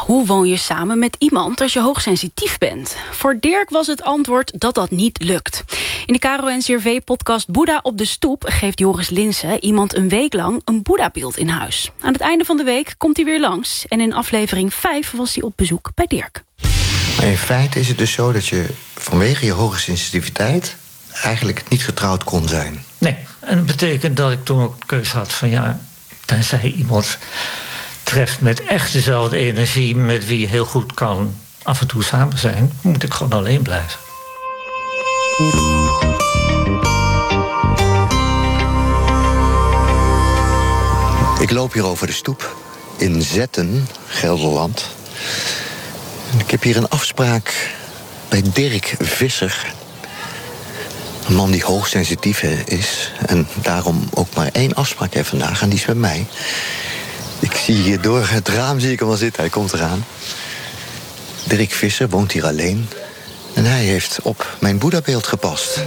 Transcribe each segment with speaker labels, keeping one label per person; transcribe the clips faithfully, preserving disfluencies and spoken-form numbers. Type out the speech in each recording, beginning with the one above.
Speaker 1: Hoe woon je samen met iemand als je hoogsensitief bent? Voor Dirk was het antwoord dat dat niet lukt. In de K R O N C R V-podcast Boeddha op de stoep geeft Joris Linssen iemand een week lang een Boeddha-beeld in huis. Aan het einde van de week komt hij weer langs en in aflevering vijf was hij op bezoek bij Dirk.
Speaker 2: Maar in feite is het dus zo dat je vanwege je hoge sensitiviteit eigenlijk niet getrouwd kon zijn.
Speaker 3: Nee, en dat betekent dat ik toen ook de keuze had van ja, tenzij iemand treft met echt dezelfde energie met wie je heel goed kan af en toe samen zijn, moet ik gewoon alleen blijven.
Speaker 2: Ik loop hier over de stoep in Zetten, Gelderland. En ik heb hier een afspraak bij Dirk Visser. Een man die hoogsensitief is en daarom ook maar één afspraak heeft vandaag. En die is bij mij. Ik zie hier door het raam zie ik hem al zitten. Hij komt eraan. Dirk Visser woont hier alleen. En hij heeft op mijn Boeddha-beeld gepast.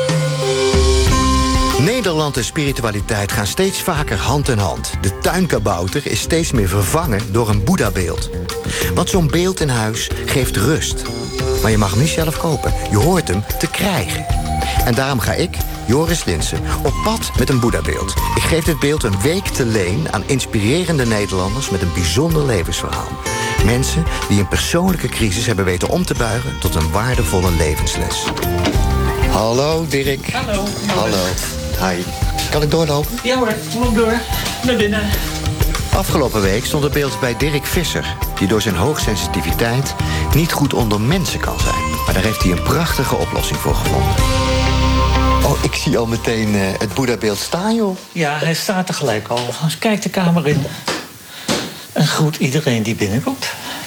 Speaker 2: Nederland en spiritualiteit gaan steeds vaker hand in hand. De tuinkabouter is steeds meer vervangen door een Boeddha-beeld. Want zo'n beeld in huis geeft rust. Maar je mag hem niet zelf kopen. Je hoort hem te krijgen. En daarom ga ik, Joris Linssen, op pad met een Boeddha-beeld. Ik geef dit beeld een week te leen aan inspirerende Nederlanders met een bijzonder levensverhaal. Mensen die een persoonlijke crisis hebben weten om te buigen tot een waardevolle levensles. Hallo Dirk.
Speaker 3: Hallo.
Speaker 2: Hallo. Hi. Kan ik doorlopen?
Speaker 3: Ja hoor, loop door. Naar binnen.
Speaker 2: Afgelopen week stond het beeld bij Dirk Visser, die door zijn hoogsensitiviteit niet goed onder mensen kan zijn. Maar daar heeft hij een prachtige oplossing voor gevonden. Oh, ik zie al meteen uh, het Boeddha-beeld staan, joh.
Speaker 3: Ja, hij staat er gelijk al. Dus kijk de kamer in. En groet iedereen die binnenkomt.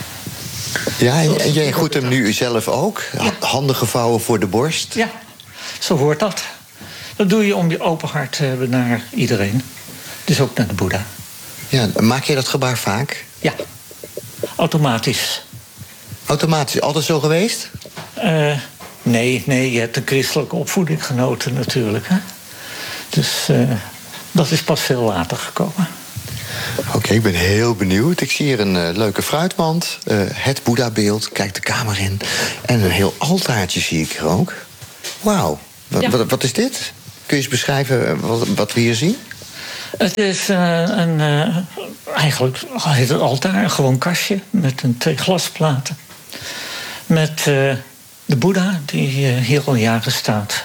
Speaker 2: Ja, en, en jij groet hem nu zelf ook?
Speaker 3: Ja.
Speaker 2: Handen gevouwen voor de borst?
Speaker 3: Ja, zo hoort dat. Dat doe je om je open hart te hebben naar iedereen. Dus ook naar de Boeddha.
Speaker 2: Ja, maak je dat gebaar vaak?
Speaker 3: Ja, automatisch.
Speaker 2: Automatisch, altijd zo geweest?
Speaker 3: Uh, nee, nee, je hebt een christelijke opvoeding genoten natuurlijk. Hè? Dus uh, dat is pas veel later gekomen.
Speaker 2: Oké, okay, ik ben heel benieuwd. Ik zie hier een uh, leuke fruitmand, uh, het Boeddha-beeld, kijk de kamer in. En een heel altaartje zie ik er ook. Wauw, wat, ja. wat, wat is dit? Kun je eens beschrijven wat, wat we hier zien?
Speaker 3: Het is uh, een, uh, eigenlijk heet het altaar, een gewoon kastje met een, twee glasplaten. Met uh, de Boeddha die uh, hier al jaren staat.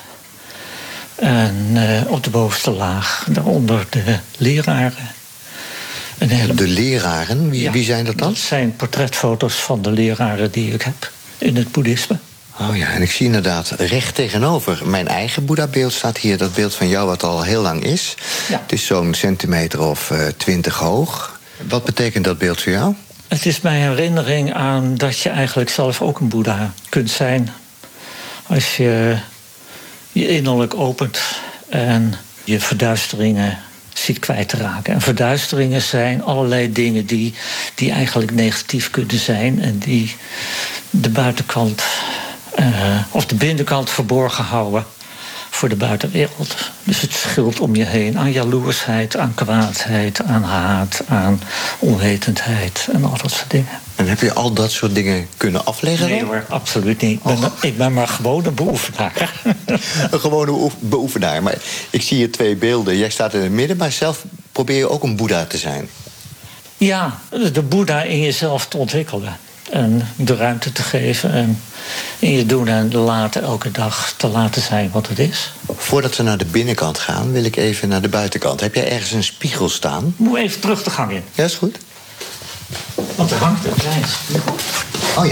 Speaker 3: En uh, op de bovenste laag, daaronder de leraren. Een hele...
Speaker 2: De leraren? Wie,
Speaker 3: ja,
Speaker 2: wie zijn dat dan?
Speaker 3: Dat zijn portretfoto's van de leraren die ik heb in het boeddhisme.
Speaker 2: Oh ja, en ik zie inderdaad recht tegenover mijn eigen Boeddha-beeld staat hier dat beeld van jou wat al heel lang is.
Speaker 3: Ja.
Speaker 2: Het is zo'n centimeter of uh, twintig hoog. Wat betekent dat beeld voor jou?
Speaker 3: Het is mijn herinnering aan dat je eigenlijk zelf ook een Boeddha kunt zijn. Als je je innerlijk opent en je verduisteringen ziet kwijt te raken. En verduisteringen zijn allerlei dingen die, die eigenlijk negatief kunnen zijn en die de buitenkant uh, of de binnenkant verborgen houden voor de buitenwereld. Dus het scheelt om je heen aan jaloersheid, aan kwaadheid, aan haat, aan onwetendheid en al dat soort dingen.
Speaker 2: En heb je al dat soort dingen kunnen afleggen?
Speaker 3: Nee hoor, absoluut niet. Ik ben, oh. ik ben maar gewoon een beoefenaar.
Speaker 2: Een gewone beoefenaar. Maar ik zie hier twee beelden. Jij staat in het midden, maar zelf probeer je ook een Boeddha te zijn.
Speaker 3: Ja, de Boeddha in jezelf te ontwikkelen. En de ruimte te geven en in je doen en laten elke dag te laten zijn wat het is.
Speaker 2: Voordat we naar de binnenkant gaan, wil ik even naar de buitenkant. Heb jij ergens een spiegel staan?
Speaker 3: Moet even terug de gang in.
Speaker 2: Ja, is goed.
Speaker 3: Want er hangt een klein spiegel.
Speaker 2: Oh ja.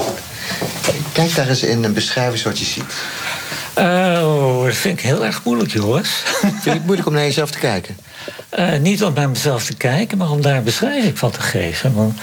Speaker 2: Kijk daar eens in en beschrijf eens wat je ziet.
Speaker 3: Oh, dat vind ik heel erg moeilijk, jongens.
Speaker 2: Vind je het moeilijk om naar jezelf te kijken?
Speaker 3: Uh, niet om naar mezelf te kijken, maar om daar beschrijving van te geven. Want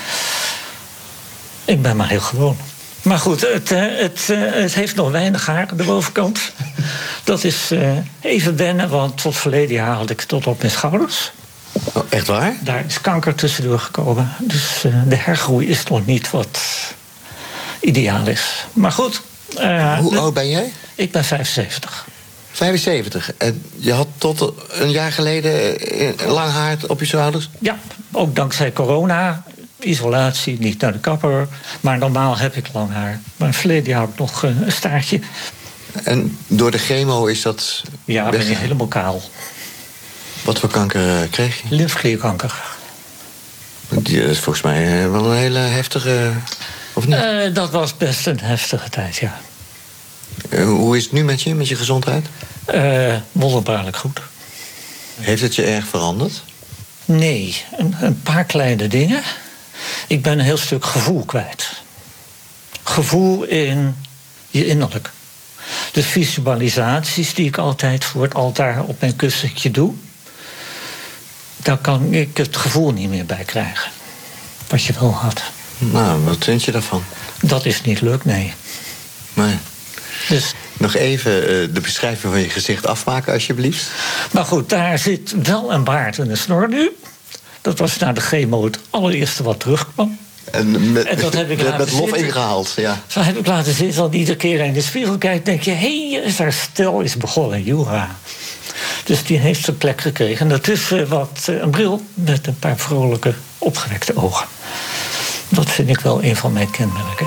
Speaker 3: ik ben maar heel gewoon. Maar goed, het, het, het heeft nog weinig haar aan de bovenkant. Dat is uh, even wennen, want tot verleden jaar had ik het tot op mijn schouders.
Speaker 2: Oh, echt waar?
Speaker 3: Daar is kanker tussendoor gekomen. Dus uh, de hergroei is nog niet wat ideaal is. Maar goed. Uh,
Speaker 2: Hoe oud ben jij?
Speaker 3: Ik ben vijfenzeventig.
Speaker 2: vijfenzeventig. En je had tot een jaar geleden lang haar op je schouders?
Speaker 3: Ja, ook dankzij corona isolatie, niet naar de kapper. Maar normaal heb ik lang haar. Maar verleden jaar heb ik nog uh, een staartje.
Speaker 2: En door de chemo is dat...
Speaker 3: Ja, ben je helemaal kaal.
Speaker 2: Wat voor kanker uh, kreeg je?
Speaker 3: Lymfeklierkanker.
Speaker 2: Die is volgens mij uh, wel een hele heftige... Of niet?
Speaker 3: Uh, dat was best een heftige tijd, ja.
Speaker 2: Uh, hoe is het nu met je, met je gezondheid?
Speaker 3: Uh, wonderbaarlijk goed.
Speaker 2: Heeft het je erg veranderd?
Speaker 3: Nee, een, een paar kleine dingen. Ik ben een heel stuk gevoel kwijt. Gevoel in je innerlijk. De visualisaties die ik altijd voor het altaar op mijn kussentje doe... daar kan ik het gevoel niet meer bij krijgen. Wat je wel had.
Speaker 2: Nou, wat vind je daarvan?
Speaker 3: Dat is niet leuk, nee.
Speaker 2: Nee.
Speaker 3: Dus...
Speaker 2: Nog even uh, de beschrijving van je gezicht afmaken, alsjeblieft.
Speaker 3: Maar goed, daar zit wel een baard en een snor nu. Dat was na de chemo het allereerste wat terugkwam.
Speaker 2: En met,
Speaker 3: en dat heb ik
Speaker 2: met,
Speaker 3: laten
Speaker 2: met lof
Speaker 3: zitten.
Speaker 2: ingehaald, ja.
Speaker 3: Zo heb ik laten zitten, want iedere keer in de spiegel kijkt... denk je, hé, hey, daar stel is begonnen, joeha. Dus die heeft zijn plek gekregen. En daartussen wat uh, een bril met een paar vrolijke, opgewekte ogen. Dat vind ik wel een van mijn kenmerken.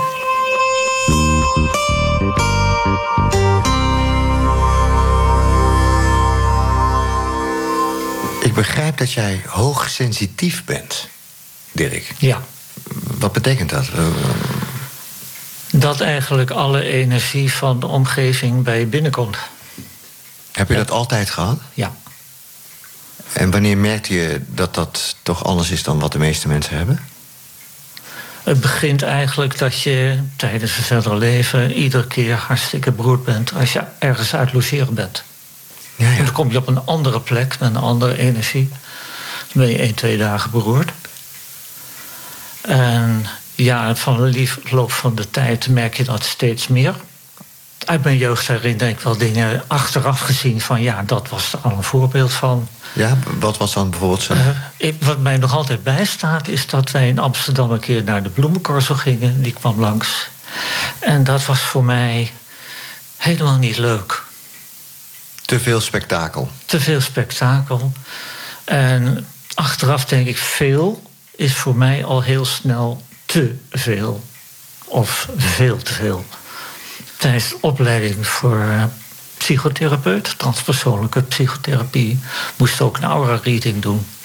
Speaker 2: Ik begrijp dat jij hoogsensitief bent, Dirk.
Speaker 3: Ja.
Speaker 2: Wat betekent dat?
Speaker 3: Dat eigenlijk alle energie van de omgeving bij je binnenkomt.
Speaker 2: Heb je
Speaker 3: ja.
Speaker 2: dat altijd gehad?
Speaker 3: Ja.
Speaker 2: En wanneer merkte je dat dat toch anders is dan wat de meeste mensen hebben?
Speaker 3: Het begint eigenlijk dat je tijdens het verdere leven... iedere keer hartstikke beroerd bent als je ergens uit logeren bent.
Speaker 2: Ja, ja.
Speaker 3: En dan kom je op een andere plek met een andere energie. Dan ben je één, twee dagen beroerd. En ja, van de loop van de tijd merk je dat steeds meer. Uit mijn jeugd herinner ik wel dingen achteraf gezien van... ja, dat was er al een voorbeeld van.
Speaker 2: Ja, wat was dan bijvoorbeeld zo?
Speaker 3: Uh, ik, wat mij nog altijd bijstaat is dat wij in Amsterdam een keer naar de bloemencorso gingen. Die kwam langs. En dat was voor mij helemaal niet leuk.
Speaker 2: Te veel spektakel.
Speaker 3: Te veel spektakel. En achteraf denk ik, veel is voor mij al heel snel te veel. Of veel te veel. Tijdens de opleiding voor psychotherapeut, transpersoonlijke psychotherapie, moest ook een aura-reading doen.